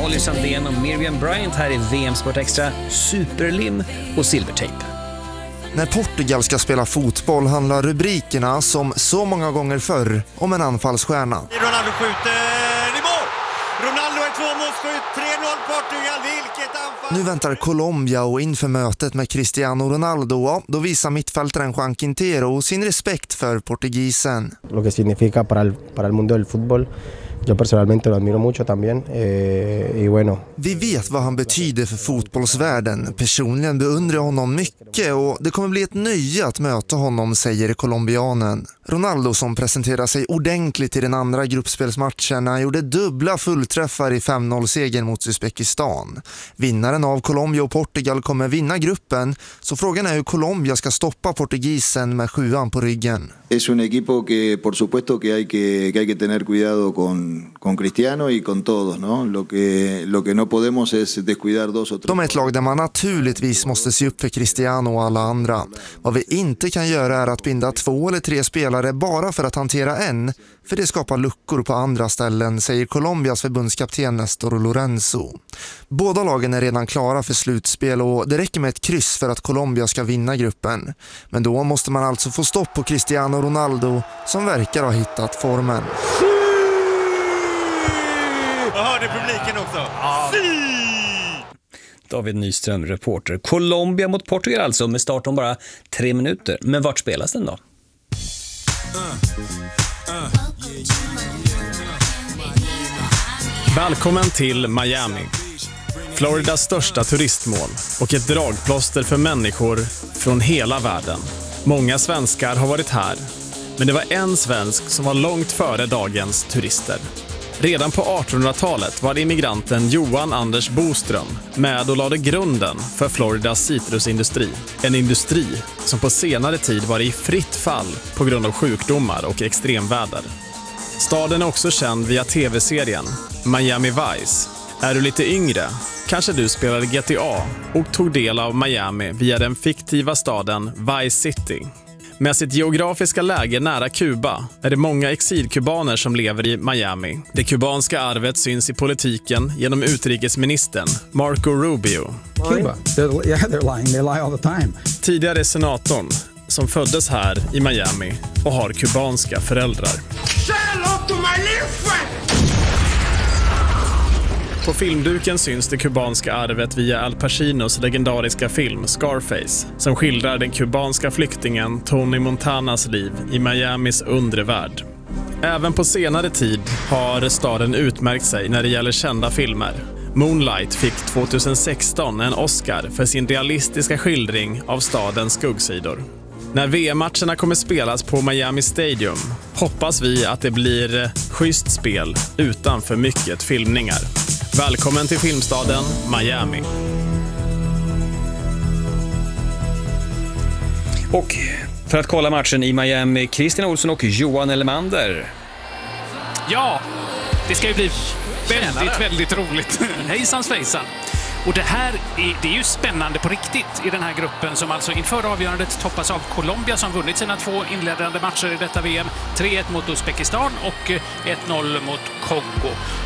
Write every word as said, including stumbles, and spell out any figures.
Molly Sandén och Miriam Bryant här i V M Sport Extra, superlim och silvertejp. När Portugal ska spela fotboll handlar rubrikerna som så många gånger förr om en anfallsstjärna. Ronaldo skjuter i mål! Ronaldo är två målskytt, tre noll Portugal, vilket anfall! Nu väntar Colombia och inför mötet med Cristiano Ronaldo, ja, då visar mittfältaren Juan Quintero sin respekt för portugisen. Lo que significa para el, para el mundo del fútbol. Jag personalmente lo admiro mucho también eh, y bueno. Vi vet vad han betyder för fotbollsvärlden. Personligen beundrar jag honom mycket och det kommer bli ett nöje att möta honom, säger colombianen. Ronaldo, som presenterar sig ordentligt i den andra gruppspelsmatchen, gjorde dubbla fullträffar i fem noll-segern mot Uzbekistan. Vinnaren av Colombia och Portugal kommer vinna gruppen, så frågan är hur Colombia ska stoppa portugisen med sjuan på ryggen. Es un equipo que por supuesto que hay que, que hay que tener cuidado con, con Cristiano y con todos, ¿no? Lo que, lo que no podemos es descuidar dos o tres. De är ett lag där man naturligtvis måste se upp för Cristiano och alla andra. Vad vi inte kan göra är att binda två eller tre spelare bara för att hantera en, för det skapar luckor på andra ställen, säger Colombias förbundskapten Néstor Lorenzo. Båda lagen är redan klara för slutspel och det räcker med ett kryss för att Colombia ska vinna gruppen. Men då måste man alltså få stopp på Cristiano Ronaldo, som verkar ha hittat formen. Jag hörde publiken också. Ja. David Nyström, reporter. Colombia mot Portugal alltså, med start om bara tre minuter. Men vart spelas den då? Välkommen till Miami, Floridas största turistmål och ett dragplåster för människor från hela världen. Många svenskar har varit här, men det var en svensk som var långt före dagens turister. Redan på artonhundratalet var immigranten Johan Anders Boström med och lade grunden för Floridas citrusindustri. En industri som på senare tid var i fritt fall på grund av sjukdomar och extremväder. Staden är också känd via tv-serien Miami Vice. Är du lite yngre, kanske du spelade G T A och tog del av Miami via den fiktiva staden Vice City. Med sitt geografiska läge nära Kuba är det många exilkubaner som lever i Miami. Det kubanska arvet syns i politiken genom utrikesministern Marco Rubio. Cuba, they're, yeah, they're lying. They lie all the time. Tidigare senatorn som föddes här i Miami och har kubanska föräldrar. På filmduken syns det kubanska arvet via Al Pacinos legendariska film Scarface, som skildrar den kubanska flyktingen Tony Montanas liv i Miamis undre värld. Även på senare tid har staden utmärkt sig när det gäller kända filmer. Moonlight fick tjugohundrasexton en Oscar för sin realistiska skildring av stadens skuggsidor. När V M-matcherna kommer spelas på Miami Stadium hoppas vi att det blir schysst spel utan för mycket filmningar. Välkommen till filmstaden Miami. Och för att kolla matchen i Miami, Christian Olsson och Johan Elmander. Ja, det ska ju bli väldigt, väldigt roligt. Hejsan svejsan. Och det här är, det är ju spännande på riktigt i den här gruppen som alltså inför avgörandet toppas av Colombia som vunnit sina två inledande matcher i detta V M. tre ett mot Uzbekistan och ett noll mot Kongo.